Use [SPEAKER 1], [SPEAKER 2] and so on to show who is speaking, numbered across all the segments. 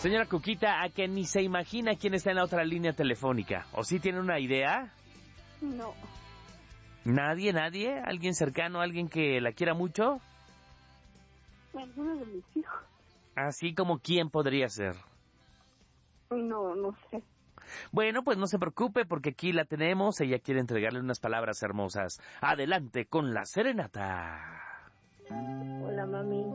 [SPEAKER 1] Señora Cuquita, a que ni se imagina quién está en la otra línea telefónica. ¿O sí tiene una idea?
[SPEAKER 2] No.
[SPEAKER 1] ¿Nadie? ¿Alguien cercano? ¿Alguien que la quiera mucho?
[SPEAKER 2] Alguno de mis hijos.
[SPEAKER 1] Así como quién podría ser.
[SPEAKER 2] No sé.
[SPEAKER 1] Bueno, pues no se preocupe porque aquí la tenemos. Ella quiere entregarle unas palabras hermosas. Adelante con la serenata.
[SPEAKER 2] Hola, mami.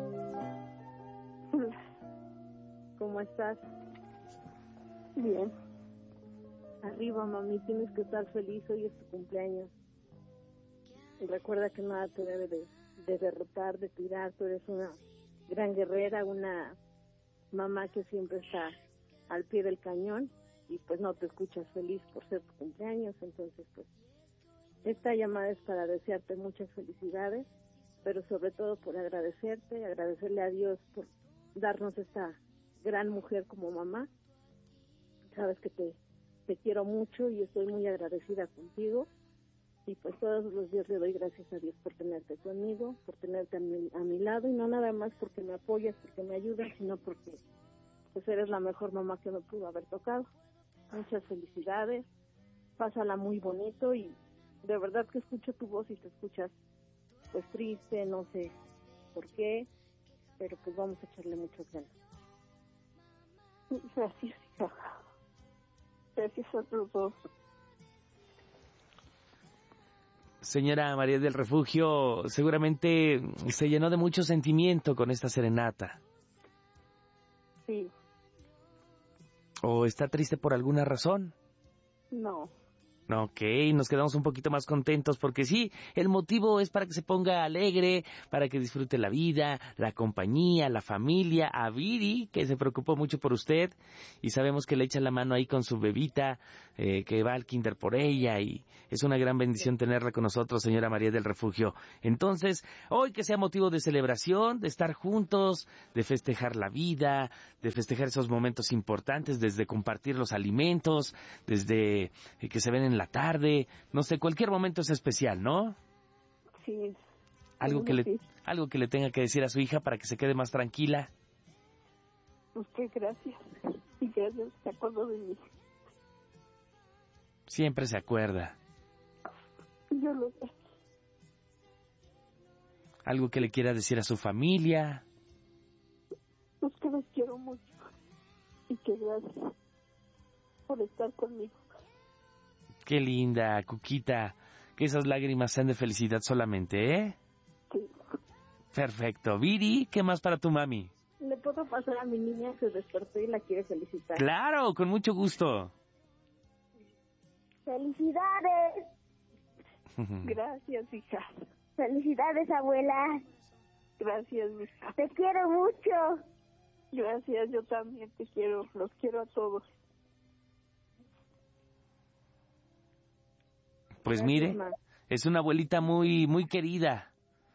[SPEAKER 2] ¿Cómo estás? Bien. Arriba, mami, tienes que estar feliz. Hoy es tu cumpleaños. Y recuerda que nada te debe de derrotar, de tirar. Tú eres una gran guerrera, una mamá que siempre está al pie del cañón y pues no te escuchas feliz por ser tu cumpleaños. Entonces, pues, esta llamada es para desearte muchas felicidades, pero sobre todo por agradecerle a Dios por darnos esta gran mujer como mamá. Sabes que te quiero mucho y estoy muy agradecida contigo. Y pues todos los días le doy gracias a Dios por tenerte conmigo, por tenerte a mi lado, y no nada más porque me apoyas, porque me ayudas, sino porque pues eres la mejor mamá que me pudo haber tocado. Muchas felicidades, pásala muy bonito, y de verdad que escucho tu voz y te escuchas pues triste, no sé por qué, pero pues vamos a echarle muchas ganas. Gracias, hija. Gracias a los dos.
[SPEAKER 1] Señora María del Refugio, seguramente se llenó de mucho sentimiento con esta serenata.
[SPEAKER 2] Sí.
[SPEAKER 1] ¿O está triste por alguna razón?
[SPEAKER 2] No.
[SPEAKER 1] Ok, nos quedamos un poquito más contentos porque sí, el motivo es para que se ponga alegre, para que disfrute la vida, la compañía, la familia, a Viri, que se preocupó mucho por usted y sabemos que le echa la mano ahí con su bebita, que va al kinder por ella, y es una gran bendición tenerla con nosotros, señora María del Refugio. Entonces, hoy que sea motivo de celebración, de estar juntos, de festejar la vida, de festejar esos momentos importantes, desde compartir los alimentos, desde que se ven en la tarde, no sé, cualquier momento es especial, ¿no?
[SPEAKER 2] Sí.
[SPEAKER 1] Algo que le tenga que decir a su hija para que se quede más tranquila.
[SPEAKER 2] Pues que gracias. Y gracias, te acuerdo de mí.
[SPEAKER 1] Siempre se acuerda.
[SPEAKER 2] Yo lo sé.
[SPEAKER 1] Algo que le quiera decir a su familia.
[SPEAKER 2] Pues que los quiero mucho. Y que gracias por estar conmigo.
[SPEAKER 1] Qué linda, Cuquita. Que esas lágrimas sean de felicidad solamente, ¿eh?
[SPEAKER 2] Sí.
[SPEAKER 1] Perfecto. Viri, ¿qué más para tu mami?
[SPEAKER 2] ¿Le puedo pasar a mi niña? Se despertó y la quiere felicitar.
[SPEAKER 1] Claro, con mucho gusto.
[SPEAKER 3] ¡Felicidades!
[SPEAKER 2] Gracias, hija.
[SPEAKER 3] ¡Felicidades, abuela!
[SPEAKER 2] Gracias, hija.
[SPEAKER 3] ¡Te quiero mucho!
[SPEAKER 2] Gracias, yo también te quiero. Los quiero a todos.
[SPEAKER 1] Pues
[SPEAKER 2] Gracias,
[SPEAKER 1] mire,
[SPEAKER 2] ma.
[SPEAKER 1] es una abuelita muy, muy querida.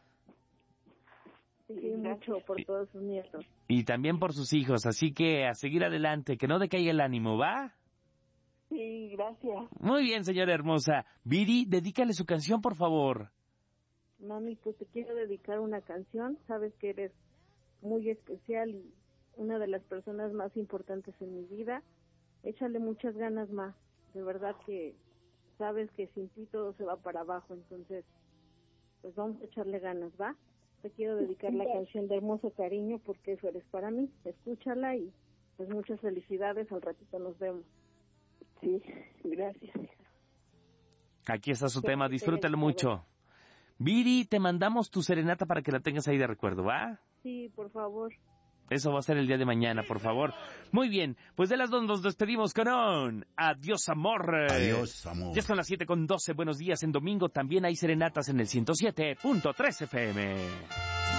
[SPEAKER 2] Sí, mucho por todos sus nietos.
[SPEAKER 1] Y también por sus hijos, así que a seguir adelante, que no decaiga el ánimo, ¿va?
[SPEAKER 2] Sí, gracias.
[SPEAKER 1] Muy bien, señora hermosa. Viri, dedícale su canción, por favor.
[SPEAKER 2] Mami, pues te quiero dedicar una canción. Sabes que eres muy especial y una de las personas más importantes en mi vida. Échale muchas ganas, ma. De verdad que sabes que sin ti todo se va para abajo, entonces pues vamos a echarle ganas, ¿va? Te quiero dedicar la canción de Hermoso Cariño porque eso eres para mí. Escúchala y pues muchas felicidades. Al ratito nos vemos. Sí, gracias.
[SPEAKER 1] Aquí está su tema, disfrútalo mucho. Viri, te mandamos tu serenata para que la tengas ahí de recuerdo, ¿va?
[SPEAKER 2] Sí, por favor.
[SPEAKER 1] Eso va a ser el día de mañana, por favor. Muy bien, pues de las dos nos despedimos con un adiós, amor.
[SPEAKER 4] Adiós, amor.
[SPEAKER 1] Ya son las 7:12, buenos días. En domingo también hay serenatas en el 107.3 FM.